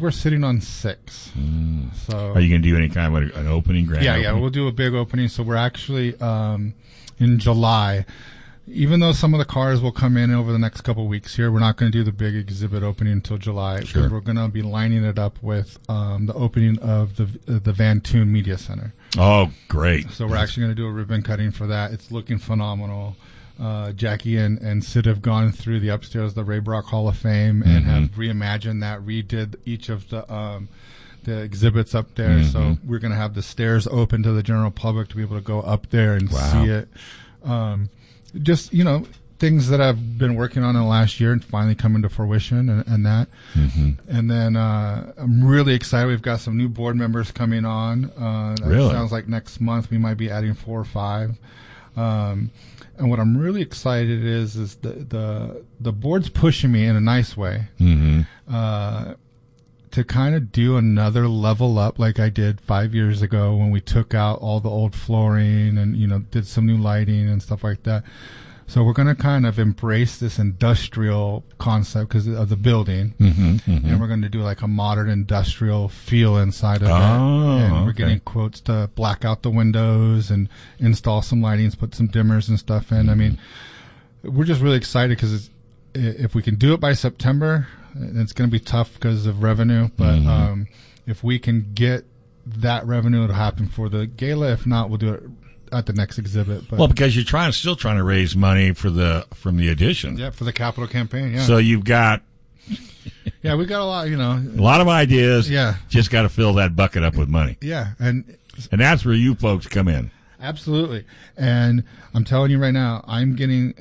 we're sitting on 6. So are you going to do any kind of an opening, grand opening? Yeah, we'll do a big opening. So we're actually in July. Even though some of the cars will come in over the next couple of weeks here, we're not going to do the big exhibit opening until July. Sure. We're going to be lining it up with the opening of the Van Toon Media Center. Oh, great. So we're actually going to do a ribbon cutting for that. It's looking phenomenal. Jackie and Sid have gone through the upstairs, the Ray Brock Hall of Fame, and have reimagined that, redid each of the exhibits up there. So we're going to have the stairs open to the general public to be able to go up there and see it. Just, things that I've been working on in the last year and finally coming to fruition and that. And then I'm really excited. We've got some new board members coming on. Really? Sounds like next month we might be adding 4 or 5. And what I'm really excited is the board's pushing me in a nice way to kind of do another level up like I did 5 years ago when we took out all the old flooring and, did some new lighting and stuff like that. So we're going to kind of embrace this industrial concept because of the building. And we're going to do like a modern industrial feel inside of it. And we're getting quotes to black out the windows and install some lightings, put some dimmers and stuff in. I mean, we're just really excited because if we can do it by September, it's going to be tough because of revenue. But if we can get that revenue, it'll happen for the gala. If not, we'll do it at the next exhibit. But because you're still trying to raise money from the edition. Yeah, for the capital campaign. Yeah. So you've got. Yeah, we got a lot. A lot of ideas. Yeah. Just got to fill that bucket up with money. Yeah, and that's where you folks come in. Absolutely. And I'm telling you right now, I'm getting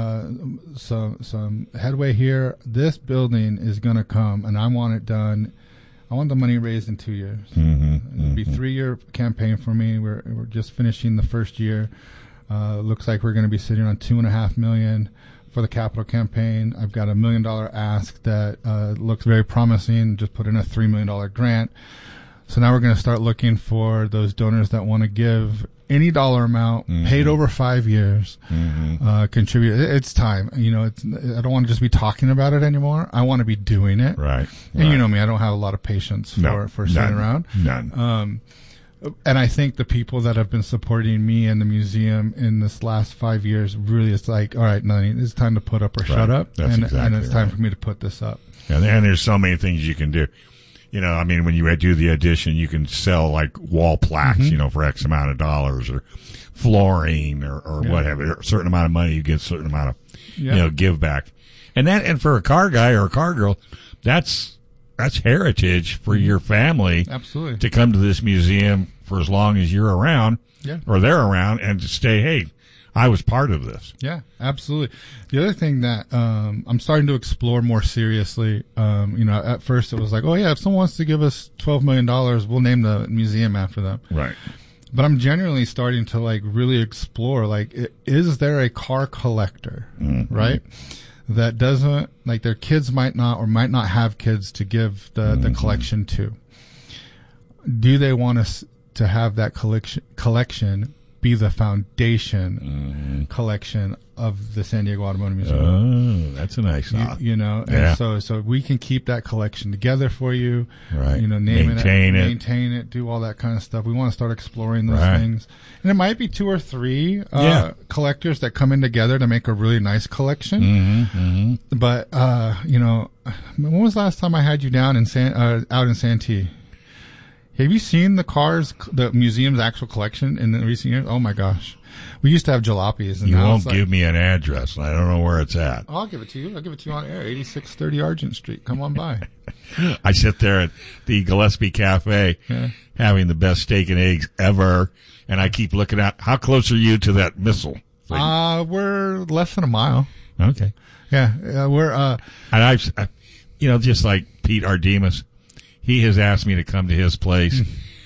some headway here. This building is going to come, and I want it done. I want the money raised in 2 years. It'll be a 3-year campaign for me. We're just finishing the first year. Looks like we're going to be sitting on $2.5 million for the capital campaign. I've got $1 million ask that looks very promising. Just put in a $3 million grant. So now we're going to start looking for those donors that want to give any dollar amount, paid over 5 years, contribute. It's time. I don't want to just be talking about it anymore. I want to be doing it. Right. And you know me, I don't have a lot of patience for sitting around. None. And I think the people that have been supporting me and the museum in this last 5 years, really, it's like, all right, Nani, it's time to put up or shut up. And it's time for me to put this up. And there's so many things you can do. When you do the addition, you can sell like wall plaques, for X amount of dollars, or flooring or whatever. A certain amount of money, you get a certain amount of, give back. And for a car guy or a car girl, that's heritage for your family. Absolutely. To come to this museum for as long as you're around, or they're around, and to stay, hey, I was part of this. Yeah, absolutely. The other thing that I'm starting to explore more seriously, at first it was like, oh yeah, if someone wants to give us $12 million, we'll name the museum after them. Right. But I'm genuinely starting to like really explore, like, is there a car collector, right? That doesn't, like, their kids might not have kids to give the collection to. Do they want us to have that collection be the foundation collection of the San Diego Automotive Museum? Oh, that's a nice thought. And so we can keep that collection together for you. Right. Maintain it, do all that kind of stuff. We want to start exploring those things. And it might be 2 or 3 collectors that come in together to make a really nice collection. But, when was the last time I had you down out in Santee? Have you seen the museum's actual collection in the recent years? Oh my gosh. We used to have jalopies. And you won't give me an address. I don't know where it's at. I'll give it to you. I'll give it to you on air. 8630 Argent Street. Come on by. I sit there at the Gillespie Cafe having the best steak and eggs ever. And I keep looking at, how close are you to that missile thing? We're less than a mile. Okay. Yeah. We're, and I've, just like Pete Ardemus, he has asked me to come to his place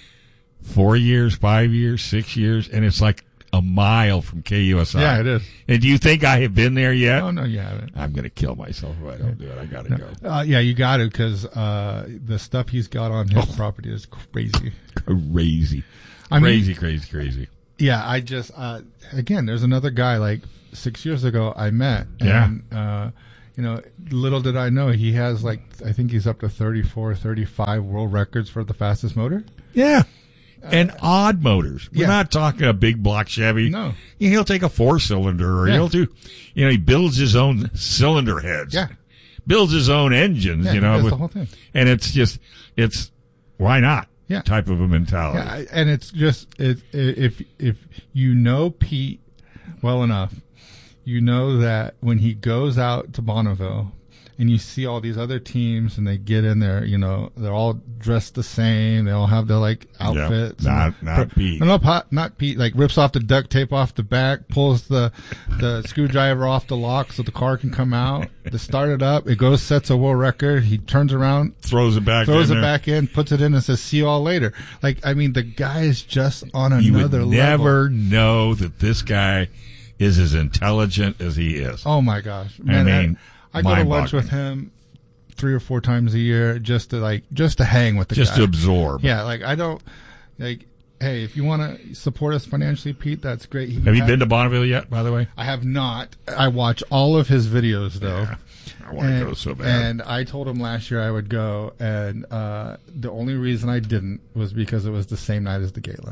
4 years, 5 years, 6 years, and it's like a mile from KUSI. Yeah, it is. And do you think I have been there yet? Oh, no, you haven't. I'm going to kill myself if I don't do it. I got to go. Yeah, you got to, because the stuff he's got on his property is crazy. Crazy. Crazy. Yeah, I just, again, there's another guy like 6 years ago I met. And, little did I know he has I think he's up to 34, 35 world records for the fastest motor. Yeah. And odd motors. We're not talking a big block Chevy. No. He'll take a 4-cylinder, or he'll do, he builds his own cylinder heads. Yeah. Builds his own engines, He does the whole thing. And it's why not? Yeah. Type of a mentality. Yeah, and it's just, if you know Pete well enough, you know that when he goes out to Bonneville and you see all these other teams and they get in there, they're all dressed the same. They all have their outfits. Yeah, not Pete. No, not Pete. Rips off the duct tape off the back, pulls the screwdriver off the lock so the car can come out. They start it up. It goes, sets a world record. He turns around, throws it back in, puts it in and says, see you all later. The guy is just on another level. You would never know that this guy is as intelligent as he is. Oh my gosh. Man, I go to lunch with him 3 or 4 times a year just to hang with the guy. Just to absorb. Yeah, I don't hey, if you want to support us financially, Pete, that's great. Have you been to Bonneville yet, by the way? I have not. I watch all of his videos though. Yeah, I want to go so bad. And I told him last year I would go, and the only reason I didn't was because it was the same night as the gala.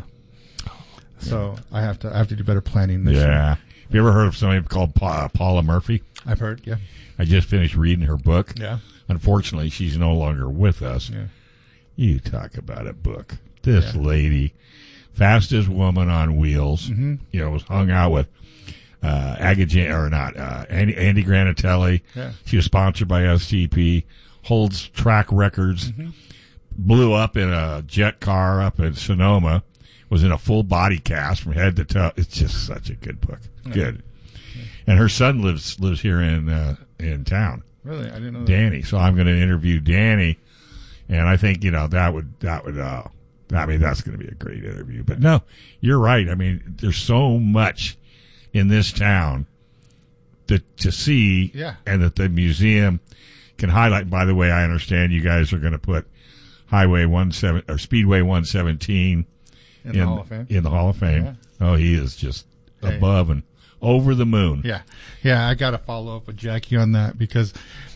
So I have to do better planning this year. Yeah. Have you ever heard of somebody called Paula Murphy? I've heard, yeah. I just finished reading her book. Yeah. Unfortunately, she's no longer with us. Yeah. You talk about a book. This lady, fastest woman on wheels, was hung out with Andy Granatelli. Yeah. She was sponsored by STP, holds track records, blew up in a jet car up in Sonoma, was in a full body cast from head to toe. It's just such a good book. Good. And her son lives here in town. Really? I didn't know that. Danny. So I'm going to interview Danny, and I think that would that's going to be a great interview. But no, you're right. I mean, there's so much in this town to see, and that the museum can highlight. By the way, I understand you guys are going to put Speedway 117 in the Hall of Fame. In the Hall of Fame. Yeah. Oh, he is just above and over the moon. Yeah. I got to follow up with Jackie on that, because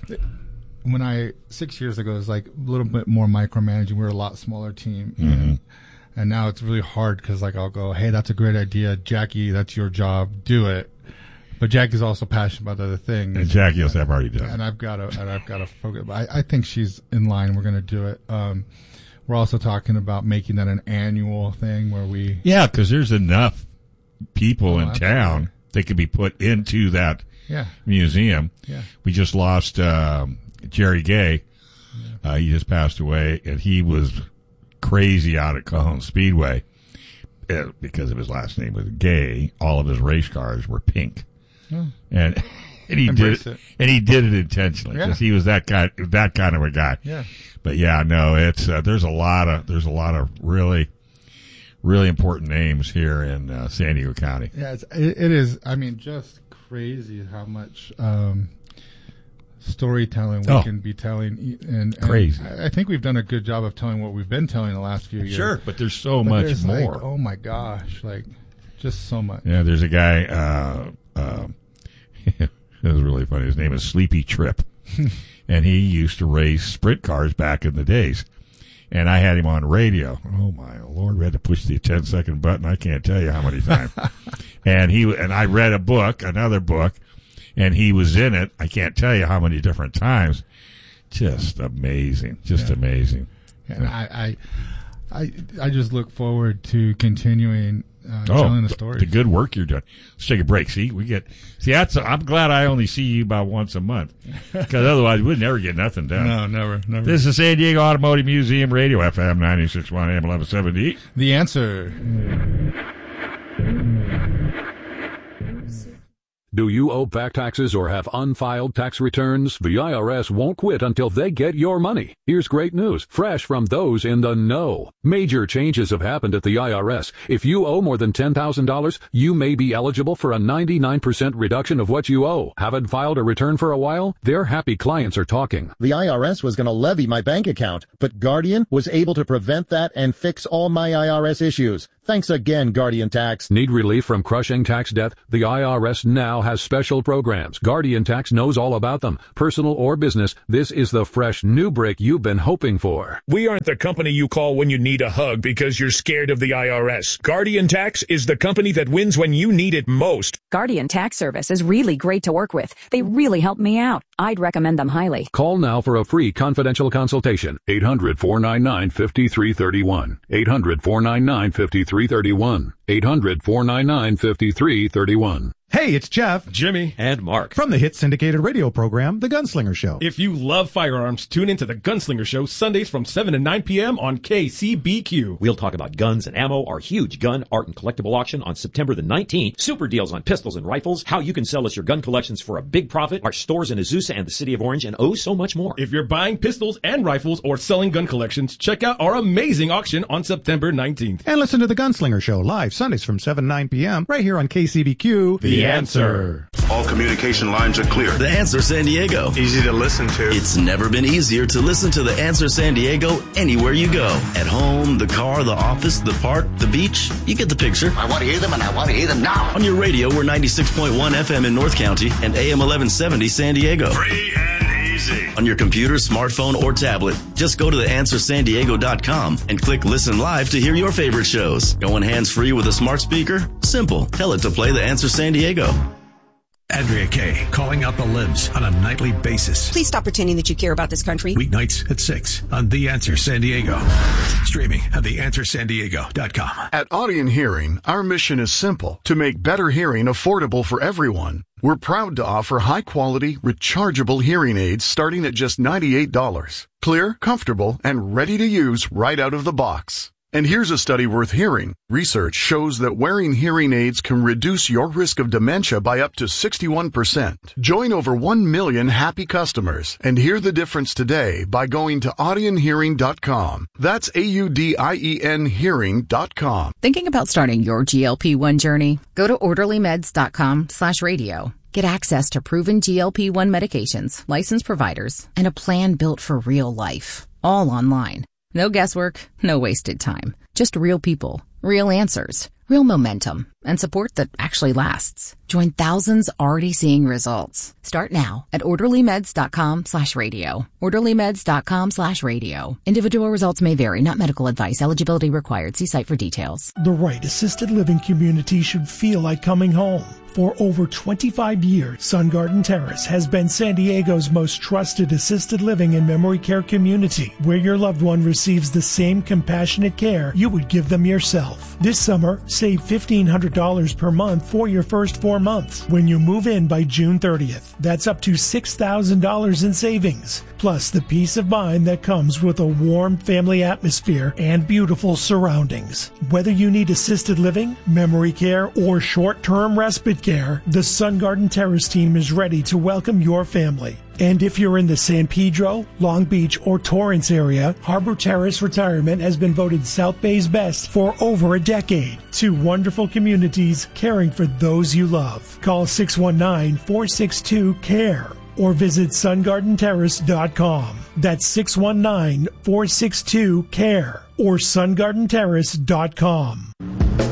when 6 years ago, it was a little bit more micromanaging. We were a lot smaller team. And now it's really hard because I'll go, hey, that's a great idea. Jackie, that's your job. Do it. But Jackie's also passionate about other things. And Jackie has already done. And I've got to focus. I think she's in line. We're going to do it. We're also talking about making that an annual thing where we... Yeah, because there's enough people in town that could be put into that museum. Yeah. We just lost Jerry Gay. He just passed away, and he was crazy out at Cajon Speedway because of his last name was Gay. All of his race cars were pink. Oh. And he did it. And he did it intentionally because he was that kind of a guy. Yeah. But it's there's a lot of really, really important names here in San Diego County. Yeah, it is. I mean, just crazy how much storytelling we can be telling. And crazy. I think we've done a good job of telling what we've been telling the last few years. Sure, but there's so much more. Oh my gosh, just so much. Yeah, there's a guy. It was really funny. His name is Sleepy Trip. And he used to race sprint cars back in the days. And I had him on radio. Oh, my Lord. We had to push the 10-second button. I can't tell you how many times. And I read another book, and he was in it. I can't tell you how many different times. Just amazing. Amazing. And I just look forward to continuing telling the story. The good work you're doing. Let's take a break. I'm glad I only see you about once a month, because otherwise we'd never get nothing done. No, never. This is San Diego Automotive Museum Radio, FM 96.1 AM 1170. The Answer. Do you owe back taxes or have unfiled tax returns? The IRS won't quit until they get your money. Here's great news, fresh from those in the know. Major changes have happened at the IRS. If you owe more than $10,000, you may be eligible for a 99% reduction of what you owe. Haven't filed a return for a while? Their happy clients are talking. The IRS was going to levy my bank account, but Guardian was able to prevent that and fix all my IRS issues. Thanks again, Guardian Tax. Need relief from crushing tax debt? The IRS now has special programs. Guardian Tax knows all about them. Personal or business, this is the fresh new break you've been hoping for. We aren't the company you call when you need a hug because you're scared of the IRS. Guardian Tax is the company that wins when you need it most. Guardian Tax Service is really great to work with. They really helped me out. I'd recommend them highly. Call now for a free confidential consultation. 800-499-5331. 800-499-5331. 800-499-5331. Hey, it's Jeff, Jimmy, and Mark from the hit syndicated radio program, The Gunslinger Show. If you love firearms, tune into The Gunslinger Show Sundays from 7 to 9 p.m. on KCBQ. We'll talk about guns and ammo, our huge gun, art, and collectible auction on September the 19th, super deals on pistols and rifles, how you can sell us your gun collections for a big profit, our stores in Azusa and the City of Orange, and oh, so much more. If you're buying pistols and rifles or selling gun collections, check out our amazing auction on September 19th. And listen to The Gunslinger Show live Sundays from 7 to 9 p.m. right here on KCBQ. The Answer. All communication lines are clear. The Answer San Diego. Easy to listen to. It's never been easier to listen to The Answer San Diego anywhere you go. At home, the car, the office, the park, the beach. You get the picture. I want to hear them, and I want to hear them now. On your radio, we're 96.1 FM in North County and AM 1170 San Diego. Free and easy. On your computer, smartphone, or tablet, just go to theanswersandiego.com and click Listen Live to hear your favorite shows. Going hands-free with a smart speaker? Simple. Tell it to play The Answer San Diego. Andrea Kaye, calling out the libs on a nightly basis. Please stop pretending that you care about this country. Weeknights at 6 on The Answer San Diego. Streaming at theanswersandiego.com. At Audien Hearing, our mission is simple: to make better hearing affordable for everyone. We're proud to offer high-quality, rechargeable hearing aids starting at just $98. Clear, comfortable, and ready to use right out of the box. And here's a study worth hearing. Research shows that wearing hearing aids can reduce your risk of dementia by up to 61%. Join over 1 million happy customers and hear the difference today by going to audienhearing.com. That's AUDIEN hearing.com. Thinking about starting your GLP-1 journey? Go to orderlymeds.com/radio. Get access to proven GLP-1 medications, licensed providers, and a plan built for real life. All online. No guesswork, no wasted time. Just real people, real answers, real momentum, and support that actually lasts. Join thousands already seeing results. Start now at orderlymeds.com/radio. orderlymeds.com/radio. Individual results may vary, not medical advice. Eligibility required. See site for details. The right assisted living community should feel like coming home. For over 25 years, Sun Garden Terrace has been San Diego's most trusted assisted living and memory care community, where your loved one receives the same compassionate care you would give them yourself. This summer, save $1,500 per month for your first 4 months when you move in by June 30th. That's up to $6,000 in savings, plus the peace of mind that comes with a warm family atmosphere and beautiful surroundings. Whether you need assisted living, memory care, or short-term respite care, the Sun Garden Terrace team is ready to welcome your family. And if you're in the San Pedro, Long Beach, or Torrance area, Harbor Terrace Retirement has been voted South Bay's best for over a decade. 2 wonderful communities caring for those you love. Call 619-462-CARE or visit sungardenterrace.com. That's 619-462-CARE or sungardenterrace.com.